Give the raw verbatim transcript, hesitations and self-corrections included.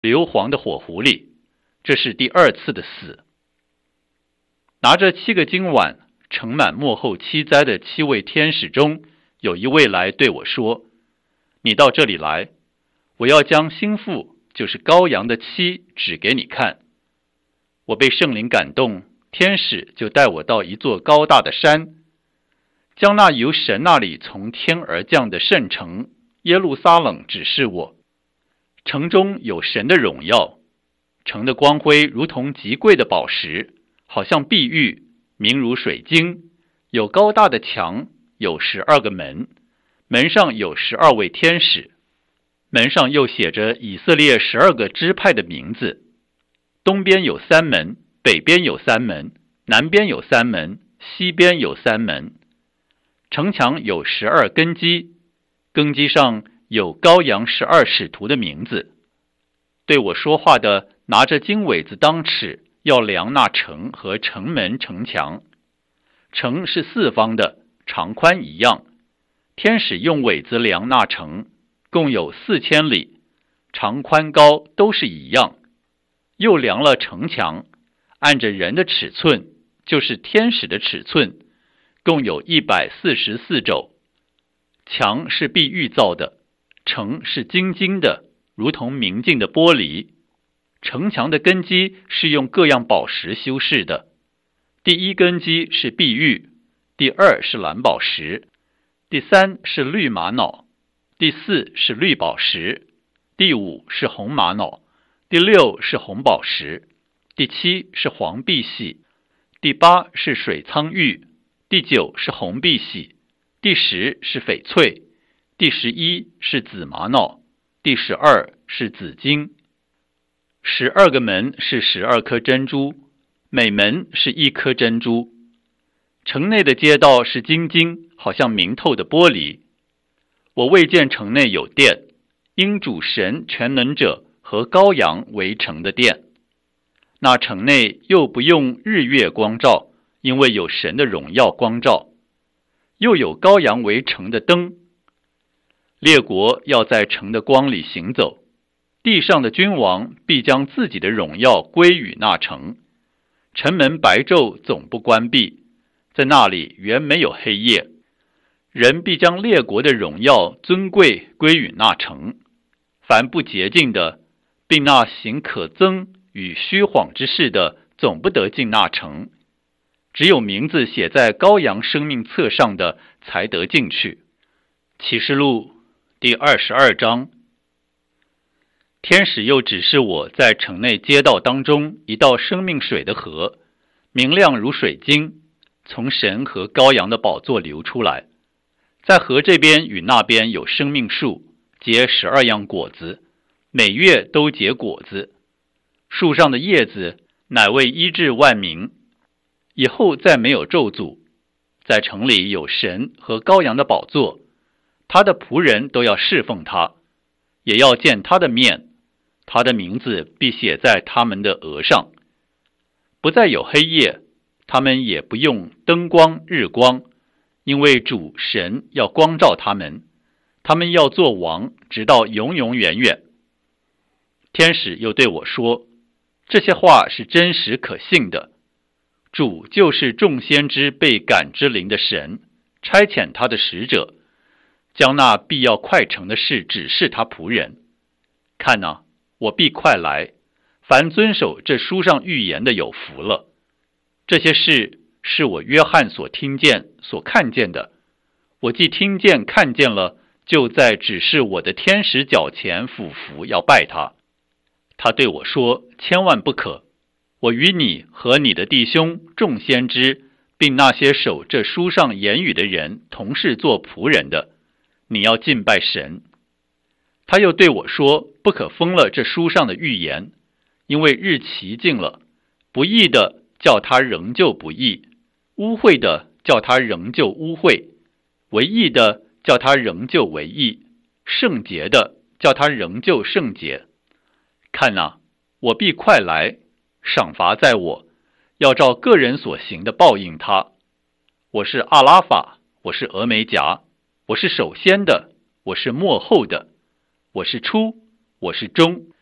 硫磺的火湖里，这是第二次的死。拿着七个金碗盛满末后七灾的七位天使中，有一位来对我说：你到这里来，我要将新妇，就是羔羊的妻指给你看。我被圣灵感动，天使就带我到一座高大的山，将那由神那里从天而降的圣城耶路撒冷指示我。城中有神的荣耀，城的光辉如同极贵的宝石，好像碧玉，明如水晶。有高大的墙，有十二个门，门上有十二位天使，门上又写着以色列十二个支派的名字。东边有三门，北边有三门，南边有三门，西边有三门。城墙有十二根基，根基上有羔羊十二使徒的名字。对我说话的拿着金苇子当尺，要量那城和城门城墙。城是四方的，长宽一样。天使用苇子量那城，共有四千里，长宽高都是一样。又量了城墙，按着人的尺寸，就是天使的尺寸，共有一百四十四肘。墙是碧玉造的，城是晶晶的，如同明镜的玻璃。城墙的根基是用各样宝石修饰的。第一根基是碧玉，第二是蓝宝石，第三是绿玛瑙，第四是绿宝石，第五是红玛瑙，第六是红宝石，第七是黄碧玺，第八是水苍玉，第九是红碧玺，第十是翡翠，第十一是紫玛瑙，第十二是紫金。十二个门是十二颗珍珠，每门是一颗珍珠。城内的街道是晶晶，好像明透的玻璃。我未见城内有殿，因主神全能者和羔羊为城的殿。那城内又不用日月光照，因为有神的荣耀光照。又有羔羊为城的灯。列国要在城的光里行走，地上的君王必将自己的荣耀归于那城。城门白昼总不关闭，在那里原没有黑夜。人必将列国的荣耀尊贵归于那城。凡不洁净的，并那行可憎与虚谎之事的，总不得进那城。只有名字写在羔羊生命册上的，才得进去。启示录第二十二章。天使又指示我在城内街道当中一道生命水的河，明亮如水晶，从神和羔羊的宝座流出来。在河这边与那边有生命树，结十二样果子，每月都结果子。树上的叶子乃为医治万民。以后再没有咒诅。在城里有神和羔羊的宝座，他的仆人都要侍奉他，也要见他的面，他的名字必写在他们的额上。不再有黑夜，他们也不用灯光日光，因为主神要光照他们，他们要做王，直到永永远远。天使又对我说，这些话是真实可信的。主就是众先知被感之灵的神，差遣他的使者，将那必要快成的事指示他仆人。看哪，我必快来，凡遵守这书上预言的有福了。这些事是我约翰所听见所看见的。我既听见看见了，就在指示我的天使脚前俯伏要拜他。他对我说，千万不可，我与你和你的弟兄众先知，并那些守这书上言语的人同是做仆人的，你要敬拜神。他又对我说，不可封了这书上的预言，因为日期近了。不义的叫他仍旧不义，污秽的叫他仍旧污秽，为义的叫他仍旧为义，圣洁的叫他仍旧圣洁。看哪，我必快来，赏罚在我，要照个人所行的报应他。我是阿拉法，我是俄梅戛，我是首先的，我是末后的，我是初，我是终。